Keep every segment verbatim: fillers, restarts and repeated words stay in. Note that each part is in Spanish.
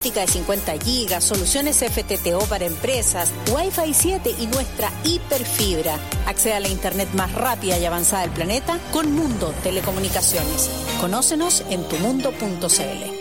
óptica de cincuenta gigas, soluciones F T T O para empresas, Wi-Fi siete y nuestra hiperfibra. Accede a la internet más rápida y avanzada del planeta con Mundo Telecomunicaciones. Conócenos en tu mundo punto c l.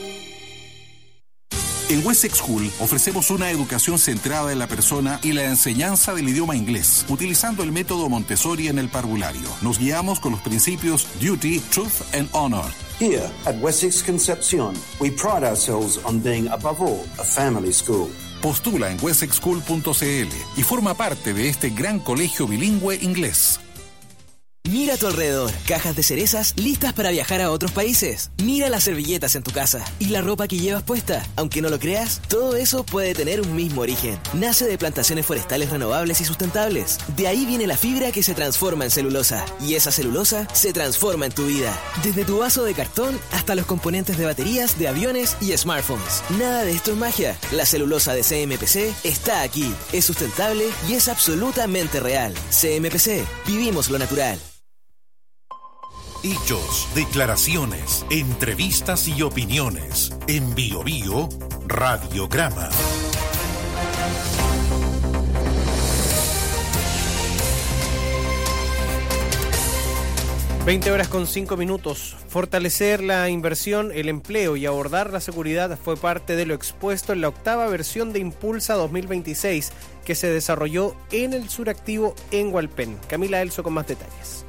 En Wessex School ofrecemos una educación centrada en la persona y la enseñanza del idioma inglés, utilizando el método Montessori en el parvulario. Nos guiamos con los principios Duty, Truth and Honor. Here at Wessex Concepcion, we pride ourselves on being, above all, a family school. Postula en wessex school punto c l y forma parte de este gran colegio bilingüe inglés. Mira a tu alrededor, cajas de cerezas listas para viajar a otros países. Mira las servilletas en tu casa y la ropa que llevas puesta. Aunque no lo creas, todo eso puede tener un mismo origen. Nace de plantaciones forestales renovables y sustentables. De ahí viene la fibra que se transforma en celulosa. Y esa celulosa se transforma en tu vida. Desde tu vaso de cartón hasta los componentes de baterías, de aviones y smartphones. Nada de esto es magia. La celulosa de C M P C está aquí. Es sustentable y es absolutamente real. C M P C. Vivimos lo natural. Hechos, declaraciones, entrevistas y opiniones. En Bio Bio, Radiograma. veinte horas con cinco minutos. Fortalecer la inversión, el empleo y abordar la seguridad fue parte de lo expuesto en la octava versión de Impulsa dos mil veintiséis que se desarrolló en el Suractivo en Hualpén. Camila Elso con más detalles.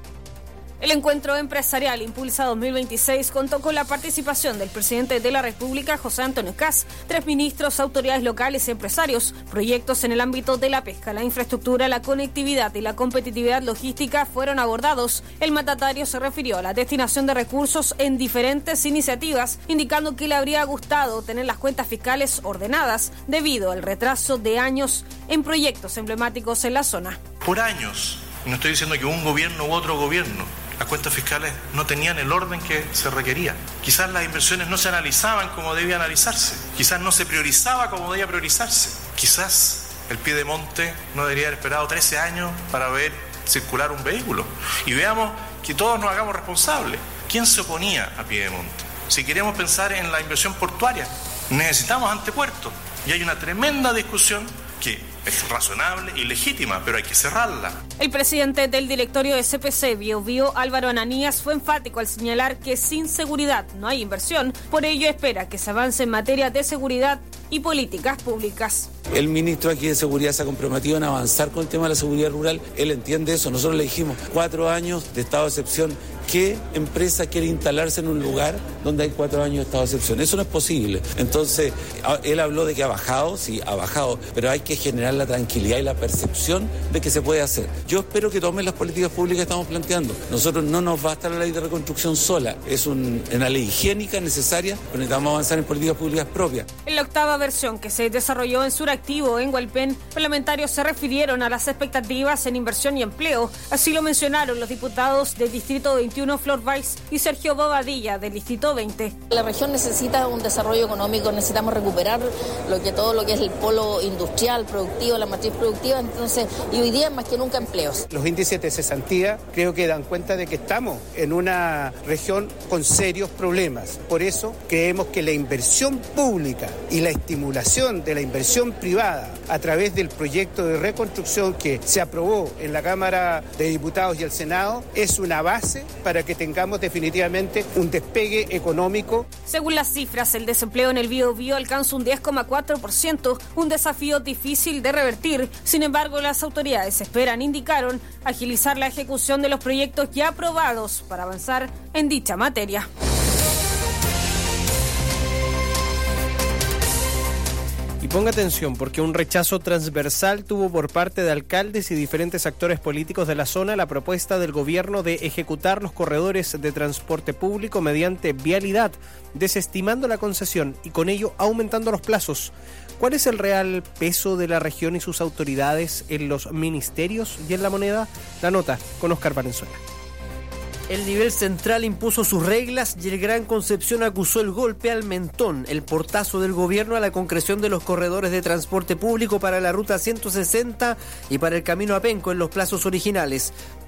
El encuentro empresarial Impulsa dos mil veintiséis contó con la participación del presidente de la República, José Antonio Kast, tres ministros, autoridades locales y empresarios. Proyectos en el ámbito de la pesca, la infraestructura, la conectividad y la competitividad logística fueron abordados. El mandatario se refirió a la destinación de recursos en diferentes iniciativas, indicando que le habría gustado tener las cuentas fiscales ordenadas debido al retraso de años en proyectos emblemáticos en la zona. Por años, no estoy diciendo que un gobierno u otro gobierno, las cuentas fiscales no tenían el orden que se requería. Quizás las inversiones no se analizaban como debía analizarse. Quizás no se priorizaba como debía priorizarse. Quizás el Piedemonte no debería haber esperado trece años para ver circular un vehículo. Y veamos que todos nos hagamos responsables. ¿Quién se oponía a Piedemonte? Si queremos pensar en la inversión portuaria, necesitamos antepuertos. Y hay una tremenda discusión que es razonable y legítima, pero hay que cerrarla. El presidente del directorio de C P C Bio Bio, Álvaro Ananías, fue enfático al señalar que sin seguridad no hay inversión. Por ello espera que se avance en materia de seguridad y políticas públicas. El ministro aquí de Seguridad se ha comprometido en avanzar con el tema de la seguridad rural. Él entiende eso. Nosotros le dijimos cuatro años de estado de excepción. ¿Qué empresa quiere instalarse en un lugar donde hay cuatro años de estado de excepción? Eso no es posible. Entonces, él habló de que ha bajado, sí, ha bajado, pero hay que generar la tranquilidad y la percepción de que se puede hacer. Yo espero que tomen las políticas públicas que estamos planteando. Nosotros no nos basta la ley de reconstrucción sola, es un, una ley higiénica necesaria, pero necesitamos avanzar en políticas públicas propias. En la octava versión que se desarrolló en Suractivo, en Hualpén, parlamentarios se refirieron a las expectativas en inversión y empleo. Así lo mencionaron los diputados del Distrito veintiuno, Flor Valls, y Sergio Bobadilla, del Distrito veinte. La región necesita un desarrollo económico, necesitamos recuperar lo que todo lo que es el polo industrial, productivo, la matriz productiva, entonces, y hoy día más que nunca empleos. Los índices de cesantía creo que dan cuenta de que estamos en una región con serios problemas. Por eso creemos que la inversión pública y la estimulación de la inversión privada a través del proyecto de reconstrucción que se aprobó en la Cámara de Diputados y el Senado es una base para que tengamos definitivamente un despegue económico. Según las cifras, el desempleo en el Bio Bio alcanza un diez coma cuatro por ciento, un desafío difícil de revertir. Sin embargo, las autoridades esperan, indicaron, agilizar la ejecución de los proyectos ya aprobados para avanzar en dicha materia. Y ponga atención, porque un rechazo transversal tuvo por parte de alcaldes y diferentes actores políticos de la zona la propuesta del gobierno de ejecutar los corredores de transporte público mediante vialidad, desestimando la concesión y con ello aumentando los plazos. ¿Cuál es el real peso de la región y sus autoridades en los ministerios y en la moneda? La nota con Oscar Valenzuela. El nivel central impuso sus reglas y el Gran Concepción acusó el golpe al mentón, el portazo del gobierno a la concreción de los corredores de transporte público para la ruta ciento sesenta y para el camino a Penco en los plazos originales.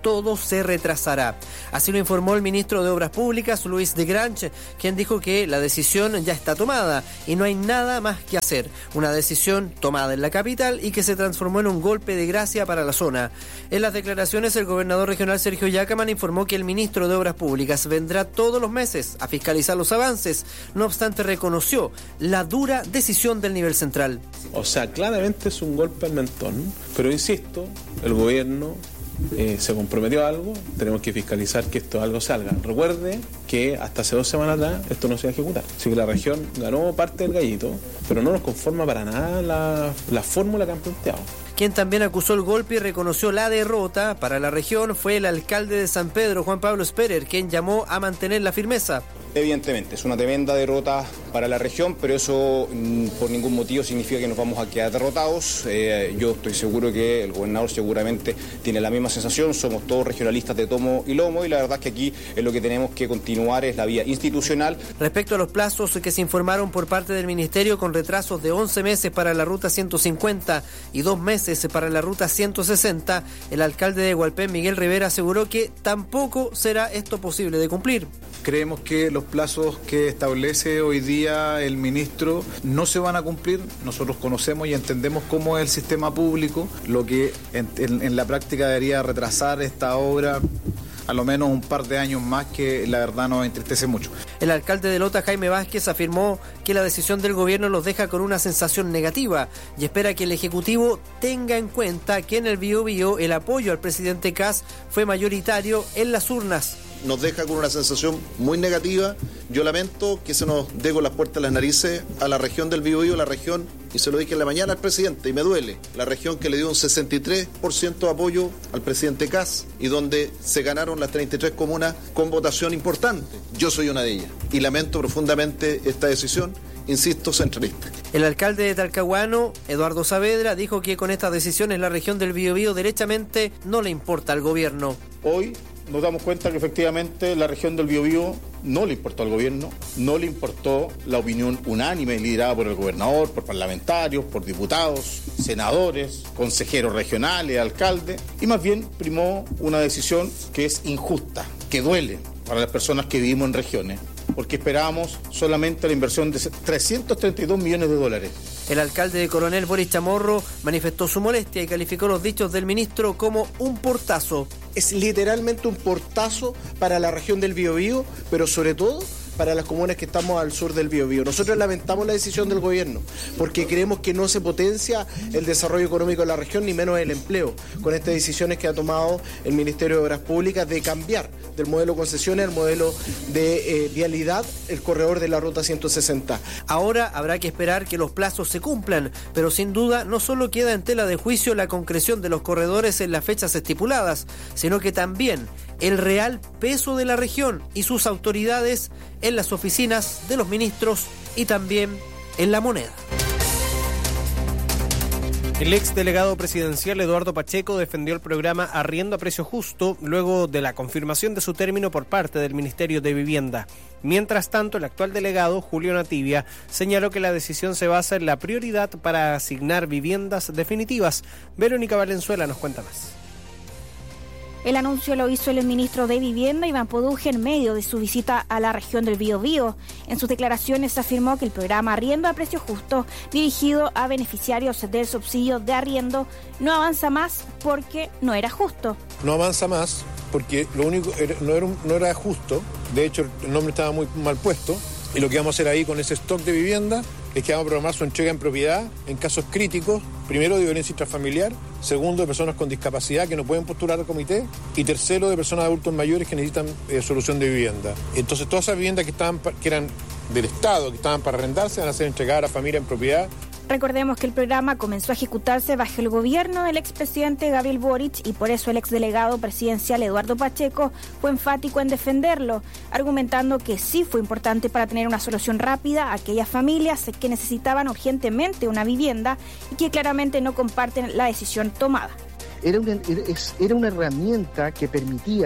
todo se retrasará. Así lo informó el ministro de Obras Públicas, Luis de Grange, quien dijo que la decisión ya está tomada y no hay nada más que hacer. Una decisión tomada en la capital y que se transformó en un golpe de gracia para la zona. En las declaraciones, el gobernador regional Sergio Yacaman informó que el ministro de Obras Públicas vendrá todos los meses a fiscalizar los avances. No obstante, reconoció la dura decisión del nivel central. O sea, claramente es un golpe al mentón, pero insisto, el gobierno eh, se comprometió a algo, tenemos que fiscalizar que esto algo salga. Recuerde que hasta hace dos semanas atrás esto no se iba a ejecutar. Así que la región ganó parte del gallito, pero no nos conforma para nada la, la fórmula que han planteado. Quien también acusó el golpe y reconoció la derrota para la región fue el alcalde de San Pedro, Juan Pablo Sperer, quien llamó a mantener la firmeza. Evidentemente, es una tremenda derrota para la región, pero eso mm, por ningún motivo significa que nos vamos a quedar derrotados. Eh, yo estoy seguro que el gobernador seguramente tiene la misma sensación, somos todos regionalistas de tomo y lomo y la verdad es que aquí es lo que tenemos que continuar es la vía institucional. Respecto a los plazos que se informaron por parte del Ministerio con retrasos de once meses para la ruta ciento cincuenta y dos meses para la ruta ciento sesenta, el alcalde de Hualpén, Miguel Rivera, aseguró que tampoco será esto posible de cumplir. Creemos que los plazos que establece hoy día el ministro no se van a cumplir. Nosotros conocemos y entendemos cómo es el sistema público, lo que en, en, en la práctica debería retrasar esta obra a lo menos un par de años más, que la verdad nos entristece mucho. El alcalde de Lota, Jaime Vázquez, afirmó que la decisión del gobierno los deja con una sensación negativa y espera que el Ejecutivo tenga en cuenta que en el Biobío el apoyo al presidente Kast fue mayoritario en las urnas. Nos deja con una sensación muy negativa. Yo lamento que se nos dé con las puertas en las narices a la región del Biobío, la región, y se lo dije en la mañana al presidente, y me duele, la región que le dio un sesenta y tres por ciento de apoyo al presidente Kast y donde se ganaron las treinta y tres comunas con votación importante. Yo soy una de ellas y lamento profundamente esta decisión, insisto, centralista. El alcalde de Talcahuano, Eduardo Saavedra, dijo que con estas decisiones la región del Biobío derechamente no le importa al gobierno. Hoy nos damos cuenta que efectivamente la región del Biobío no le importó al gobierno, no le importó la opinión unánime liderada por el gobernador, por parlamentarios, por diputados, senadores, consejeros regionales, alcaldes, y más bien primó una decisión que es injusta, que duele para las personas que vivimos en regiones, porque esperábamos solamente la inversión de trescientos treinta y dos millones de dólares. El alcalde de Coronel, Boris Chamorro, manifestó su molestia y calificó los dichos del ministro como un portazo. Es literalmente un portazo para la región del Biobío, pero sobre todo para las comunas que estamos al sur del Biobío. Nosotros lamentamos la decisión del gobierno, porque creemos que no se potencia el desarrollo económico de la región, ni menos el empleo, con estas decisiones que ha tomado el Ministerio de Obras Públicas de cambiar del modelo concesiones al modelo de eh, vialidad el corredor de la ruta ciento sesenta. Ahora habrá que esperar que los plazos se cumplan, pero sin duda no solo queda en tela de juicio la concreción de los corredores en las fechas estipuladas, sino que también el real peso de la región y sus autoridades en las oficinas de los ministros y también en la moneda. El ex delegado presidencial Eduardo Pacheco defendió el programa Arriendo a Precio Justo luego de la confirmación de su término por parte del Ministerio de Vivienda. Mientras tanto, el actual delegado, Julio Nativia, señaló que la decisión se basa en la prioridad para asignar viviendas definitivas. Verónica Valenzuela nos cuenta más. El anuncio lo hizo el ministro de Vivienda, Iván Poduje, en medio de su visita a la región del Biobío. En sus declaraciones afirmó que el programa Arriendo a Precio Justo, dirigido a beneficiarios del subsidio de arriendo, no avanza más porque no era justo. No avanza más porque lo único era, no, era, no era justo, de hecho el nombre estaba muy mal puesto, y lo que vamos a hacer ahí con ese stock de vivienda es que vamos a programar su entrega en propiedad en casos críticos, primero de violencia intrafamiliar, segundo de personas con discapacidad que no pueden postular al comité y tercero de personas adultos mayores que necesitan eh, solución de vivienda. Entonces todas esas viviendas que, estaban, que eran del Estado, que estaban para arrendarse, van a ser entregadas a la familia en propiedad. Recordemos que el programa comenzó a ejecutarse bajo el gobierno del expresidente Gabriel Boric y por eso el exdelegado presidencial Eduardo Pacheco fue enfático en defenderlo, argumentando que sí fue importante para tener una solución rápida a aquellas familias que necesitaban urgentemente una vivienda y que claramente no comparten la decisión tomada. Era una, era una herramienta que permitía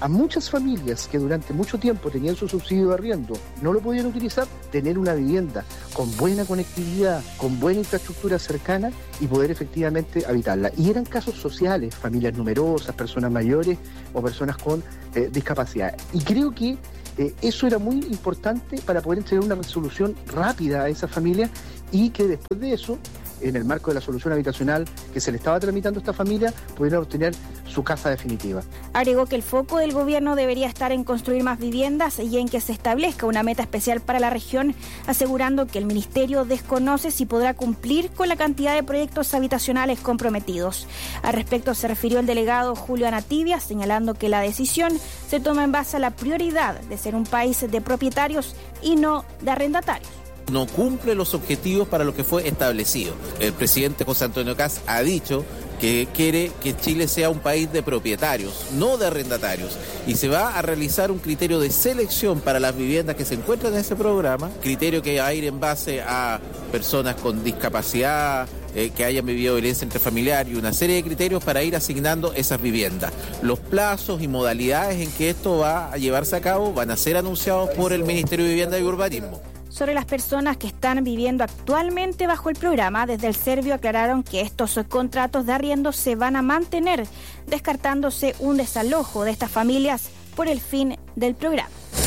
a muchas familias que durante mucho tiempo tenían su subsidio de arriendo, no lo podían utilizar, tener una vivienda con buena conectividad, con buena infraestructura cercana y poder efectivamente habitarla. Y eran casos sociales, familias numerosas, personas mayores o personas con eh, discapacidad. Y creo que eh, eso era muy importante para poder entregar una resolución rápida a esas familias y que después de eso, en el marco de la solución habitacional que se le estaba tramitando a esta familia, pudieran obtener su casa definitiva. Agregó que el foco del gobierno debería estar en construir más viviendas y en que se establezca una meta especial para la región, asegurando que el ministerio desconoce si podrá cumplir con la cantidad de proyectos habitacionales comprometidos. Al respecto se refirió el delegado Julio Anatibia, señalando que la decisión se toma en base a la prioridad de ser un país de propietarios y no de arrendatarios. No cumple los objetivos para lo que fue establecido. El presidente José Antonio Kast ha dicho que quiere que Chile sea un país de propietarios, no de arrendatarios, y se va a realizar un criterio de selección para las viviendas que se encuentran en ese programa, criterio que va a ir en base a personas con discapacidad, eh, que hayan vivido violencia intrafamiliar y una serie de criterios para ir asignando esas viviendas. Los plazos y modalidades en que esto va a llevarse a cabo van a ser anunciados por el Ministerio de Vivienda y Urbanismo. Sobre las personas que están viviendo actualmente bajo el programa, desde el Servio aclararon que estos contratos de arriendo se van a mantener, descartándose un desalojo de estas familias por el fin del programa.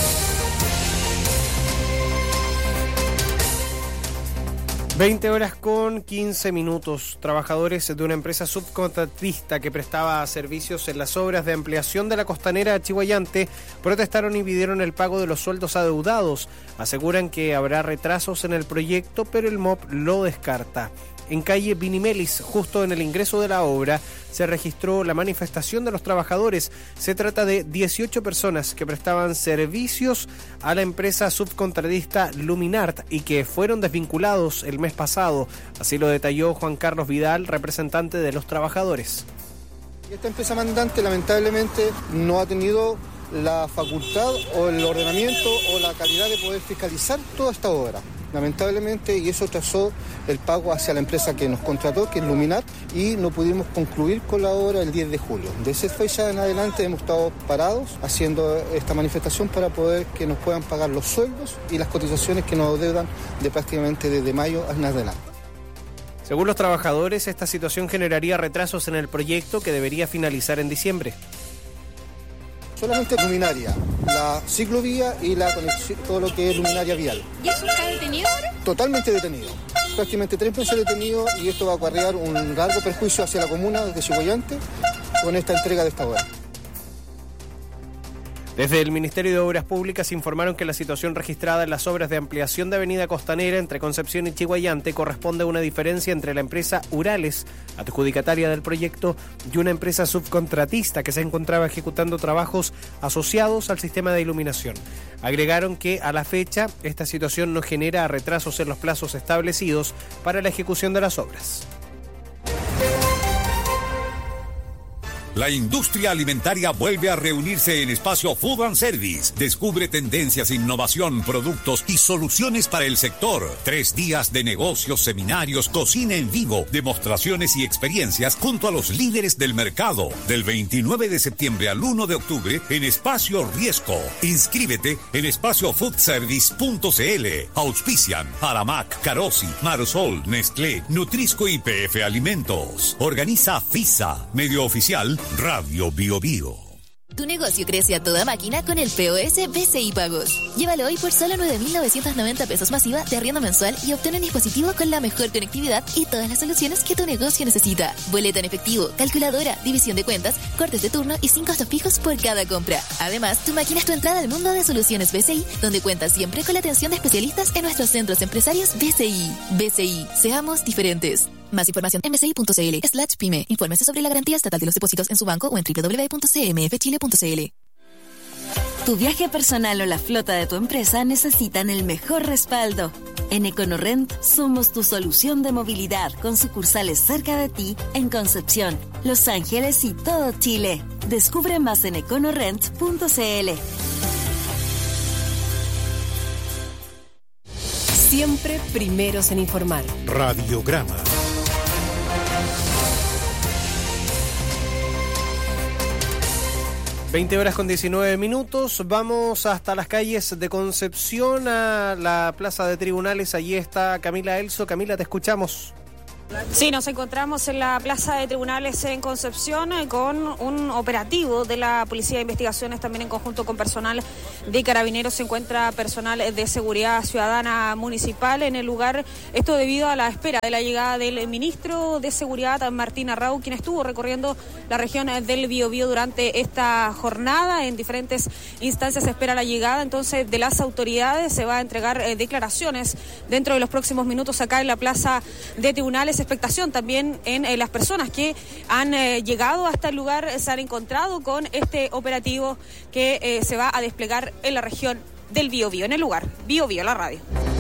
veinte horas con quince minutos. Trabajadores de una empresa subcontratista que prestaba servicios en las obras de ampliación de la costanera chihuayante protestaron y pidieron el pago de los sueldos adeudados. Aseguran que habrá retrasos en el proyecto, pero el M O P lo descarta. En calle Vinimelis, justo en el ingreso de la obra, se registró la manifestación de los trabajadores. Se trata de dieciocho personas que prestaban servicios a la empresa subcontratista Luminart y que fueron desvinculados el mes pasado. Así lo detalló Juan Carlos Vidal, representante de los trabajadores. Esta empresa mandante lamentablemente no ha tenido la facultad o el ordenamiento o la calidad de poder fiscalizar toda esta obra. Lamentablemente, y eso trazó el pago hacia la empresa que nos contrató, que es Luminar, y no pudimos concluir con la obra el diez de julio. De esa fecha en adelante hemos estado parados haciendo esta manifestación para poder que nos puedan pagar los sueldos y las cotizaciones que nos deudan de prácticamente desde mayo en adelante. Según los trabajadores, esta situación generaría retrasos en el proyecto que debería finalizar en diciembre. Solamente luminaria, la ciclovía y la conexión, todo lo que es luminaria vial. ¿Y eso está detenido ahora? Totalmente detenido. Prácticamente tres meses detenido y esto va a acarrear un largo perjuicio hacia la comuna de Chihuayante con esta entrega de esta obra. Desde el Ministerio de Obras Públicas informaron que la situación registrada en las obras de ampliación de Avenida Costanera entre Concepción y Chihuayante corresponde a una diferencia entre la empresa Urales, adjudicataria del proyecto, y una empresa subcontratista que se encontraba ejecutando trabajos asociados al sistema de iluminación. Agregaron que a la fecha esta situación no genera retrasos en los plazos establecidos para la ejecución de las obras. La industria alimentaria vuelve a reunirse en Espacio Food and Service. Descubre tendencias, innovación, productos y soluciones para el sector. Tres días de negocios, seminarios, cocina en vivo, demostraciones y experiencias junto a los líderes del mercado. Del veintinueve de septiembre al uno de octubre en Espacio Riesco. Inscríbete en espacio food service punto c l. Auspician Aramac, Carosi, Marsol, Nestlé, Nutrisco y P F Alimentos. Organiza FISA, medio oficial Radio Bio Bio. Tu negocio crece a toda máquina con el P O S B C I Pagos. Llévalo hoy por solo nueve mil novecientos noventa pesos masiva de arriendo mensual y obtén un dispositivo con la mejor conectividad y todas las soluciones que tu negocio necesita. Boleta en efectivo, calculadora, división de cuentas, cortes de turno y sin costos fijos por cada compra. Además, tu máquina es tu entrada al mundo de soluciones B C I, donde cuentas siempre con la atención de especialistas en nuestros centros empresarios B C I. B C I, seamos diferentes. Más información en bci.cl slash pyme. Infórmese sobre la garantía estatal de los depósitos en su banco o en doble u doble u doble u punto c m f chile punto c l. Tu viaje personal o la flota de tu empresa necesitan el mejor respaldo. En EconoRent somos tu solución de movilidad con sucursales cerca de ti en Concepción, Los Ángeles y todo Chile. Descubre más en econorent punto c l. Siempre primeros en informar. Radiograma. veinte horas con diecinueve minutos, vamos hasta las calles de Concepción, a la plaza de tribunales. Allí está Camila Elso. Camila, te escuchamos. Sí, nos encontramos en la Plaza de Tribunales en Concepción eh, con un operativo de la Policía de Investigaciones, también en conjunto con personal de Carabineros. Se encuentra personal de Seguridad Ciudadana Municipal en el lugar, esto debido a la espera de la llegada del ministro de Seguridad, Martín Arrau, quien estuvo recorriendo la región del Biobío durante esta jornada. En diferentes instancias se espera la llegada entonces de las autoridades. Se va a entregar eh, declaraciones dentro de los próximos minutos acá en la Plaza de Tribunales. Expectación también en eh, las personas que han eh, llegado hasta el lugar, se han encontrado con este operativo que eh, se va a desplegar en la región del Biobío, en el lugar Biobío, la radio.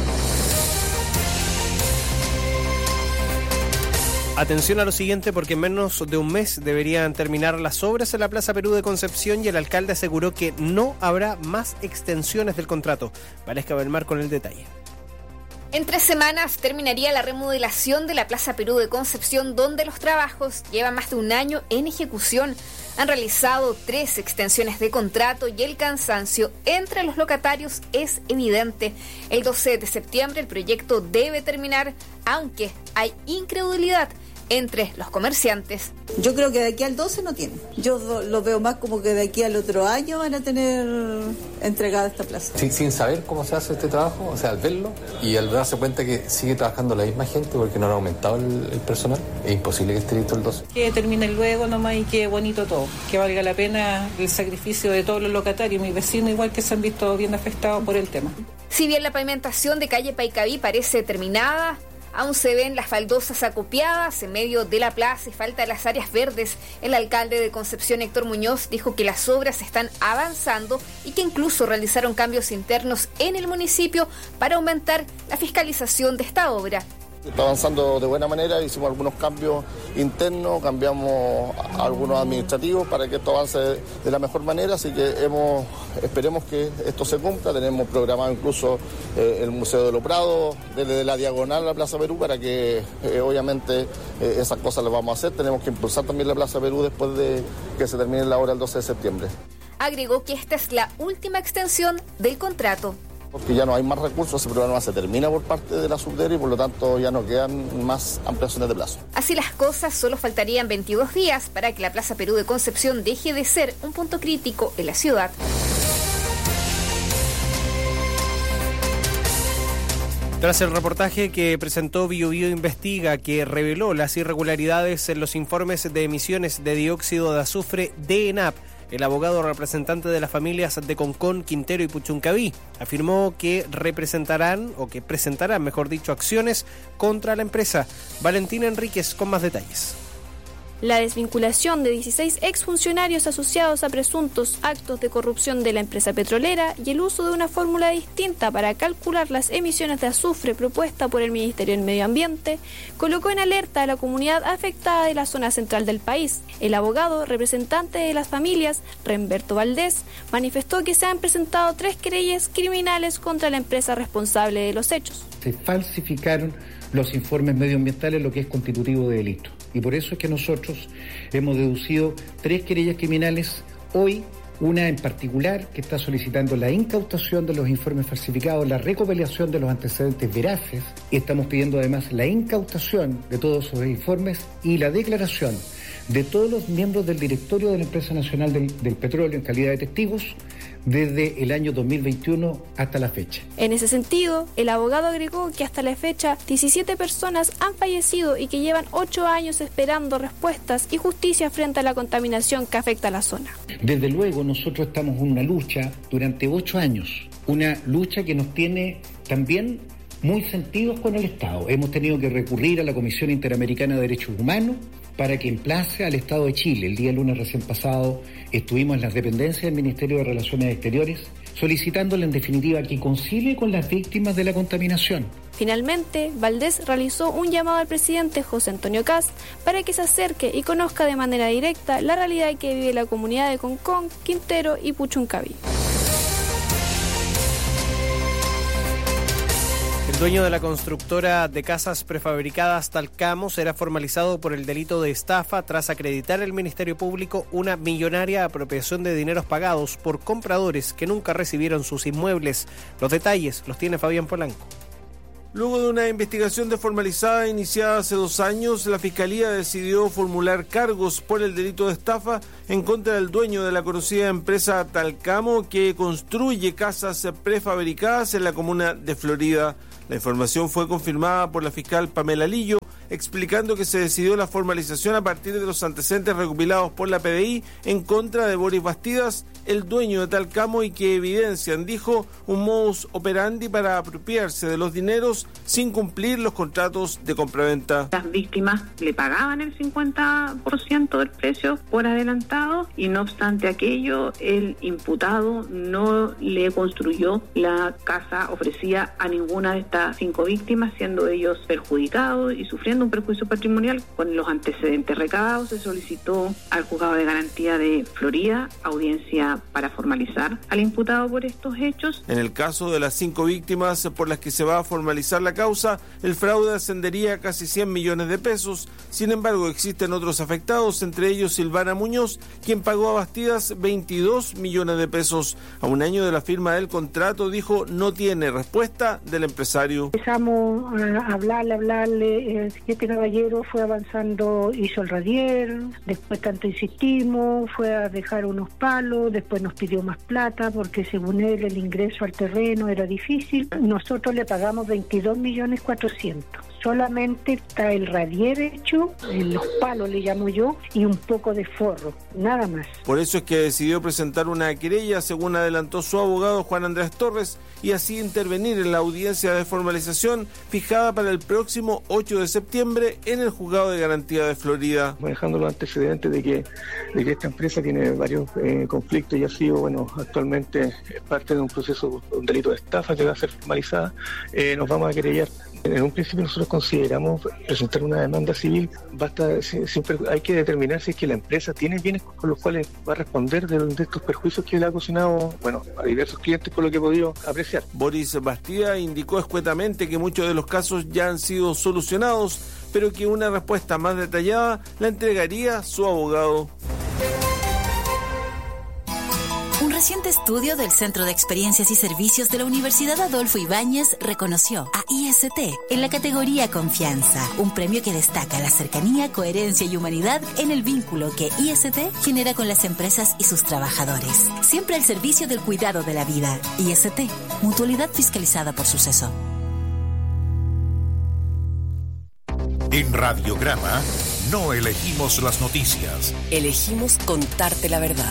Atención a lo siguiente, porque en menos de un mes deberían terminar las obras en la Plaza Perú de Concepción y el alcalde aseguró que no habrá más extensiones del contrato. Valesca Belmar con el detalle. En tres semanas terminaría la remodelación de la Plaza Perú de Concepción, donde los trabajos llevan más de un año en ejecución. Han realizado tres extensiones de contrato y el cansancio entre los locatarios es evidente. El doce de septiembre el proyecto debe terminar, aunque hay incredulidad entre los comerciantes. Yo creo que de aquí al doce no tienen. Yo do, lo veo más como que de aquí al otro año van a tener entregada esta plaza. Sí, sin saber cómo se hace este trabajo, o sea, al verlo y al darse cuenta que sigue trabajando la misma gente porque no ha aumentado el, el personal, es imposible que esté listo el doce. Que termine luego nomás y que bonito todo, que valga la pena el sacrificio de todos los locatarios, mis vecinos igual, que se han visto bien afectados por el tema. Si bien la pavimentación de calle Paicaví parece terminada, aún se ven las baldosas acopiadas en medio de la plaza y falta las áreas verdes. El alcalde de Concepción, Héctor Muñoz, dijo que las obras están avanzando y que incluso realizaron cambios internos en el municipio para aumentar la fiscalización de esta obra. Está avanzando de buena manera, hicimos algunos cambios internos, cambiamos algunos administrativos para que esto avance de la mejor manera, así que hemos, esperemos que esto se cumpla. Tenemos programado incluso eh, el Museo de los Prados, desde la diagonal a la Plaza Perú, para que eh, obviamente eh, esas cosas las vamos a hacer. Tenemos que impulsar también la Plaza Perú después de que se termine la obra el doce de septiembre. Agregó que esta es la última extensión del contrato. Porque ya no hay más recursos, ese programa se termina por parte de la subdere y por lo tanto ya no quedan más ampliaciones de plazo. Así las cosas, solo faltarían veintidós días para que la Plaza Perú de Concepción deje de ser un punto crítico en la ciudad. Tras el reportaje que presentó Biobío Investiga, que reveló las irregularidades en los informes de emisiones de dióxido de azufre de ENAP, el abogado representante de las familias de Concón, Quintero y Puchuncaví afirmó que representarán, o que presentarán, mejor dicho, acciones contra la empresa. Valentina Enríquez con más detalles. La desvinculación de dieciséis exfuncionarios asociados a presuntos actos de corrupción de la empresa petrolera y el uso de una fórmula distinta para calcular las emisiones de azufre propuesta por el Ministerio del Medio Ambiente colocó en alerta a la comunidad afectada de la zona central del país. El abogado representante de las familias, Remberto Valdés, manifestó que se han presentado tres querellas criminales contra la empresa responsable de los hechos. Se falsificaron los informes medioambientales, lo que es constitutivo de delito. Y por eso es que nosotros hemos deducido tres querellas criminales hoy, una en particular que está solicitando la incautación de los informes falsificados, la recopilación de los antecedentes veraces, y estamos pidiendo además la incautación de todos esos informes y la declaración de todos los miembros del directorio de la Empresa Nacional del, del Petróleo en calidad de testigos desde el año dos mil veintiuno hasta la fecha. En ese sentido, el abogado agregó que hasta la fecha diecisiete personas han fallecido y que llevan ocho años esperando respuestas y justicia frente a la contaminación que afecta a la zona. Desde luego, nosotros estamos en una lucha durante ocho años, una lucha que nos tiene también muy sentidos con el Estado. Hemos tenido que recurrir a la Comisión Interamericana de Derechos Humanos para que emplace al Estado de Chile. El día lunes recién pasado estuvimos en las dependencias del Ministerio de Relaciones Exteriores solicitándole en definitiva que concilie con las víctimas de la contaminación. Finalmente, Valdés realizó un llamado al presidente José Antonio Kast para que se acerque y conozca de manera directa la realidad que vive la comunidad de Concón, Quintero y Puchuncaví. El dueño de la constructora de casas prefabricadas Talcamo será formalizado por el delito de estafa tras acreditar al Ministerio Público una millonaria apropiación de dineros pagados por compradores que nunca recibieron sus inmuebles. Los detalles los tiene Fabián Polanco. Luego de una investigación desformalizada iniciada hace dos años, la Fiscalía decidió formular cargos por el delito de estafa en contra del dueño de la conocida empresa Talcamo, que construye casas prefabricadas en la comuna de Florida. La información fue confirmada por la fiscal Pamela Lillo, explicando que se decidió la formalización a partir de los antecedentes recopilados por la P D I en contra de Boris Bastidas, el dueño de Talcamo, y que evidencian, dijo, un modus operandi para apropiarse de los dineros sin cumplir los contratos de compraventa. Las víctimas le pagaban el cincuenta por ciento del precio por adelantado y no obstante aquello, el imputado no le construyó la casa ofrecida a ninguna de estas cinco víctimas, siendo ellos perjudicados y sufriendo un perjuicio patrimonial. Con los antecedentes recabados se solicitó al Juzgado de Garantía de Florida audiencia para formalizar al imputado por estos hechos. En el caso de las cinco víctimas por las que se va a formalizar la causa, el fraude ascendería a casi cien millones de pesos. Sin embargo, existen otros afectados, entre ellos Silvana Muñoz, quien pagó a Bastidas veintidós millones de pesos. A un año de la firma del contrato, dijo, no tiene respuesta del empresario. Empezamos a hablarle, hablarle, este caballero fue avanzando, hizo el radier, después tanto insistimos, fue a dejar unos palos, después nos pidió más plata porque según él el ingreso al terreno era difícil. Nosotros le pagamos veintidós millones cuatrocientos. Solamente está el radier hecho, los palos le llamo yo, y un poco de forro, nada más. Por eso es que decidió presentar una querella, según adelantó su abogado Juan Andrés Torres, y así intervenir en la audiencia de formalización fijada para el próximo ocho de septiembre en el Juzgado de Garantía de Florida. Manejando los antecedentes de que, de que esta empresa tiene varios eh, conflictos y ha sido, bueno, actualmente es parte de un proceso, un delito de estafa que va a ser formalizada, eh, nos vamos a querellar. En un principio nosotros consideramos presentar una demanda civil, basta siempre hay que determinar si es que la empresa tiene bienes con los cuales va a responder de, de estos perjuicios que le ha ocasionado, bueno, a diversos clientes por lo que he podido apreciar. Boris Bastida indicó escuetamente que muchos de los casos ya han sido solucionados, pero que una respuesta más detallada la entregaría su abogado. Un reciente estudio del Centro de Experiencias y Servicios de la Universidad Adolfo Ibáñez reconoció a I S T en la categoría Confianza, un premio que destaca la cercanía, coherencia y humanidad en el vínculo que I S T genera con las empresas y sus trabajadores. Siempre al servicio del cuidado de la vida. I S T, mutualidad fiscalizada por Suceso. En Radiograma no elegimos las noticias. Elegimos contarte la verdad.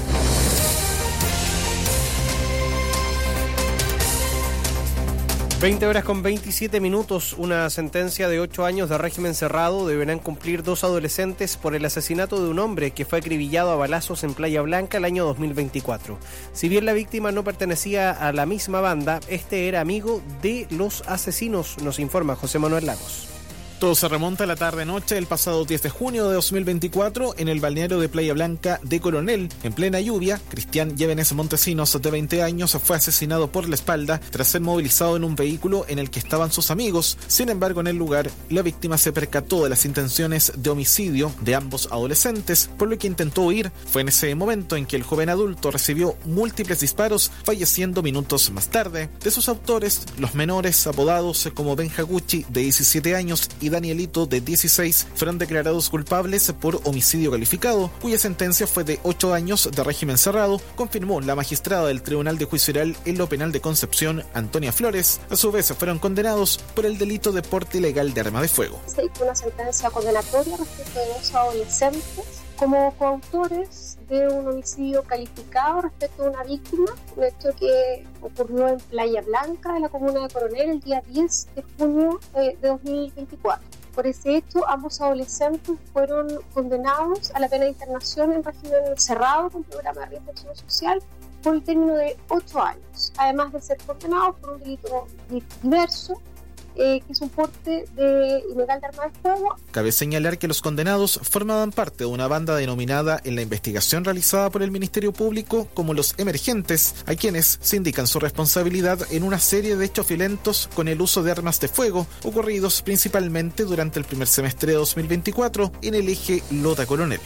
veinte horas con veintisiete minutos, una sentencia de ocho años de régimen cerrado deberán cumplir dos adolescentes por el asesinato de un hombre que fue acribillado a balazos en Playa Blanca el año dos mil veinticuatro. Si bien la víctima no pertenecía a la misma banda, este era amigo de los asesinos, nos informa José Manuel Lagos. Todo se remonta a la tarde-noche del pasado diez de junio de dos mil veinticuatro en el balneario de Playa Blanca de Coronel. En plena lluvia, Cristian Llévenes Montesinos, de veinte años, fue asesinado por la espalda tras ser movilizado en un vehículo en el que estaban sus amigos. Sin embargo, en el lugar, la víctima se percató de las intenciones de homicidio de ambos adolescentes, por lo que intentó huir. Fue en ese momento en que el joven adulto recibió múltiples disparos, falleciendo minutos más tarde. De sus autores, los menores, apodados como Benja Gucci, de diecisiete años, y Danielito, de dieciséis, fueron declarados culpables por homicidio calificado, cuya sentencia fue de ocho años de régimen cerrado, confirmó la magistrada del Tribunal de Juicio Oral en lo Penal de Concepción, Antonia Flores. A su vez, fueron condenados por el delito de porte ilegal de arma de fuego. Se dictó una sentencia condenatoria respecto de dos adolescentes como coautores de un homicidio calificado respecto a una víctima, un hecho que ocurrió en Playa Blanca, de la comuna de Coronel, el día diez de junio de dos mil veinticuatro. Por ese hecho, ambos adolescentes fueron condenados a la pena de internación en régimen cerrado con programa de reinserción social por el término de ocho años, además de ser condenados por un delito diverso eh, que es un porte de ilegal de arma de fuego. Cabe señalar que los condenados formaban parte de una banda denominada en la investigación realizada por el Ministerio Público como los emergentes, a quienes se indican su responsabilidad en una serie de hechos violentos con el uso de armas de fuego, ocurridos principalmente durante el primer semestre de dos mil veinticuatro en el eje Lota-Coronel.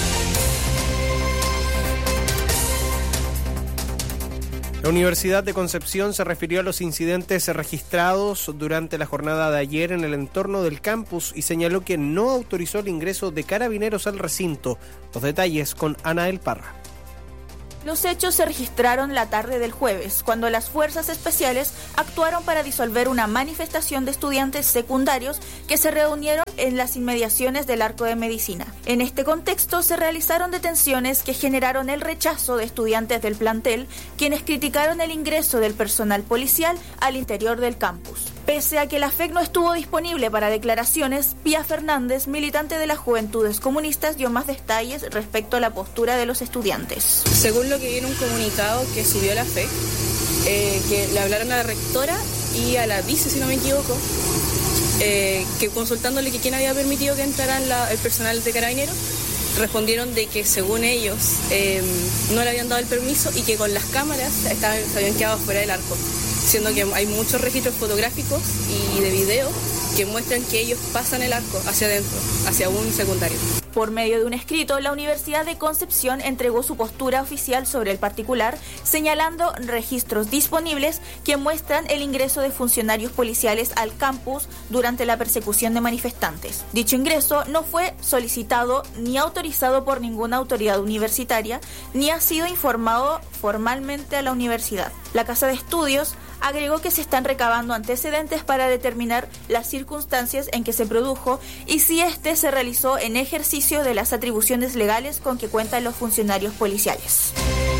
La Universidad de Concepción se refirió a los incidentes registrados durante la jornada de ayer en el entorno del campus y señaló que no autorizó el ingreso de carabineros al recinto. Los detalles con Anael Parra. Los hechos se registraron la tarde del jueves, cuando las fuerzas especiales actuaron para disolver una manifestación de estudiantes secundarios que se reunieron en las inmediaciones del Arco de Medicina. En este contexto se realizaron detenciones que generaron el rechazo de estudiantes del plantel, quienes criticaron el ingreso del personal policial al interior del campus. Pese a que la F E C no estuvo disponible para declaraciones, Pía Fernández, militante de las Juventudes Comunistas, dio más detalles respecto a la postura de los estudiantes. Según lo que viene un comunicado que subió la F E C, eh, que le hablaron a la rectora y a la vice, si no me equivoco, eh, que consultándole que quién había permitido que entraran la, el personal de carabineros, respondieron de que según ellos eh, no le habían dado el permiso y que con las cámaras estaban, se habían quedado fuera del arco, siendo que hay muchos registros fotográficos y de video que muestran que ellos pasan el arco hacia adentro, hacia un secundario. Por medio de un escrito, la Universidad de Concepción entregó su postura oficial sobre el particular, señalando registros disponibles que muestran el ingreso de funcionarios policiales al campus durante la persecución de manifestantes. Dicho ingreso no fue solicitado ni autorizado por ninguna autoridad universitaria, ni ha sido informado formalmente a la universidad. La Casa de Estudios agregó que se están recabando antecedentes para determinar las circunstancias en que se produjo y si éste se realizó en ejercicio de las atribuciones legales con que cuentan los funcionarios policiales.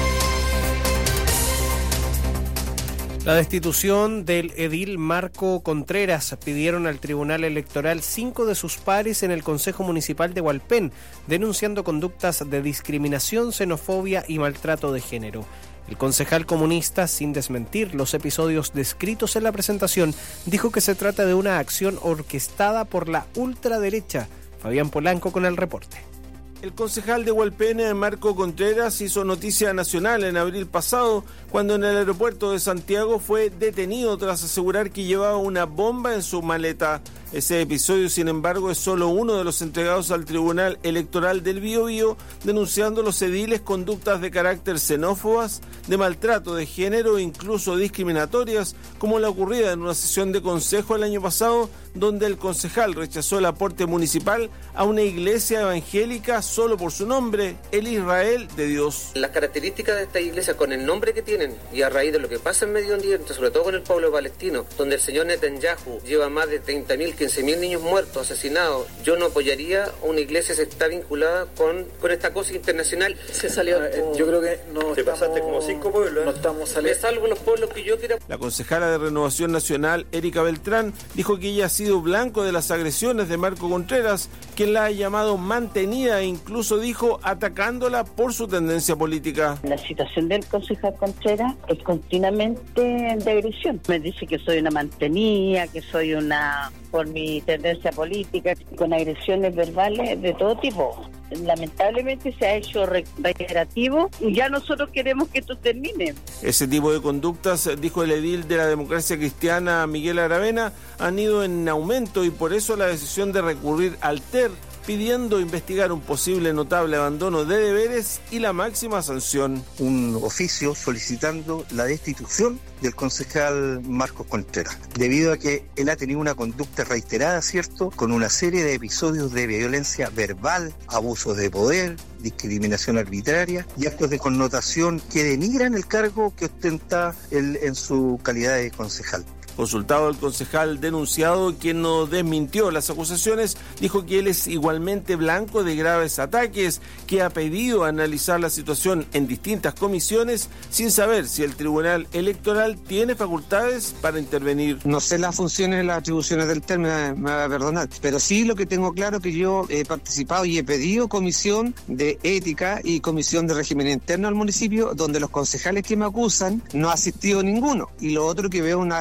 La destitución del edil Marco Contreras. Pidieron al Tribunal Electoral cinco de sus pares en el Consejo Municipal de Hualpén, denunciando conductas de discriminación, xenofobia y maltrato de género. El concejal comunista, sin desmentir los episodios descritos en la presentación, dijo que se trata de una acción orquestada por la ultraderecha. Fabián Polanco con el reporte. El concejal de Hualpén, Marco Contreras, hizo noticia nacional en abril pasado cuando en el aeropuerto de Santiago fue detenido tras asegurar que llevaba una bomba en su maleta. Ese episodio, sin embargo, es solo uno de los entregados al Tribunal Electoral del Biobío, denunciando los ediles conductas de carácter xenófobas, de maltrato de género e incluso discriminatorias, como la ocurrida en una sesión de consejo el año pasado, donde el concejal rechazó el aporte municipal a una iglesia evangélica solo por su nombre, el Israel de Dios. Las características de esta iglesia, con el nombre que tienen y a raíz de lo que pasa en Medio Oriente, sobre todo con el pueblo palestino, donde el señor Netanyahu lleva más de treinta mil, quince mil niños muertos, asesinados, yo no apoyaría una iglesia que está vinculada con, con esta cosa internacional. Se salió, como, yo creo que no te estamos, pasaste como cinco pueblos, ¿eh? No estamos saliendo. Me salvo los pueblos que yo quiera. La concejala de Renovación Nacional, Erika Beltrán, dijo que ella ha sido blanco de las agresiones de Marco Contreras, quien la ha llamado mantenida e incluso dijo atacándola por su tendencia política. La situación del concejal Contreras es continuamente de agresión. Me dice que soy una mantenida, que soy una por mi tendencia política, con agresiones verbales de todo tipo. Lamentablemente se ha hecho reiterativo y ya nosotros queremos que esto termine. Ese tipo de conductas, dijo el edil de la Democracia Cristiana Miguel Aravena, han ido en aumento y por eso la decisión de recurrir al T E R, pidiendo investigar un posible notable abandono de deberes y la máxima sanción. Un oficio solicitando la destitución del concejal Marcos Contreras, debido a que él ha tenido una conducta reiterada, ¿cierto?, con una serie de episodios de violencia verbal, abusos de poder, discriminación arbitraria y actos de connotación que denigran el cargo que ostenta él en su calidad de concejal. Consultado el concejal denunciado, quien no desmintió las acusaciones, dijo que él es igualmente blanco de graves ataques, que ha pedido analizar la situación en distintas comisiones sin saber si el Tribunal Electoral tiene facultades para intervenir. No sé las funciones y las atribuciones del T E R, me, me va a perdonar, pero sí lo que tengo claro es que yo he participado y he pedido comisión de ética y comisión de régimen interno al municipio, donde los concejales que me acusan no ha asistido ninguno. Y lo otro que veo una actitud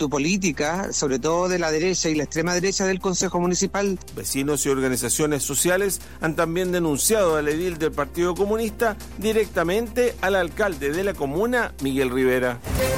autopolítica, sobre todo de la derecha y la extrema derecha del Consejo Municipal. Vecinos y organizaciones sociales han también denunciado al edil del Partido Comunista directamente al alcalde de la comuna, Miguel Rivera.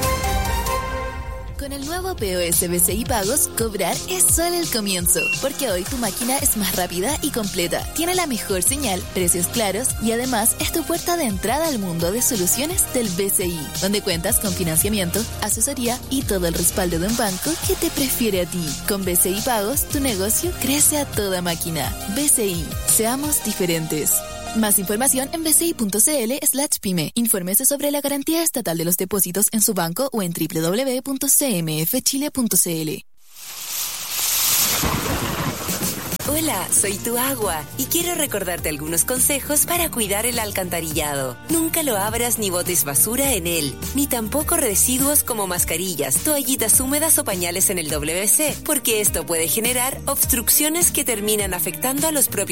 Con el nuevo P O S B C I Pagos, cobrar es solo el comienzo, porque hoy tu máquina es más rápida y completa, tiene la mejor señal, precios claros y además es tu puerta de entrada al mundo de soluciones del B C I, donde cuentas con financiamiento, asesoría y todo el respaldo de un banco que te prefiere a ti. Con B C I Pagos, tu negocio crece a toda máquina. B C I, seamos diferentes. Más información en bci.cl slash pyme. Infórmese sobre la garantía estatal de los depósitos en su banco o en doble u doble u doble u punto c m f chile punto c l. Hola, soy tu agua y quiero recordarte algunos consejos para cuidar el alcantarillado. Nunca lo abras ni botes basura en él, ni tampoco residuos como mascarillas, toallitas húmedas o pañales en el W C, porque esto puede generar obstrucciones que terminan afectando a los propios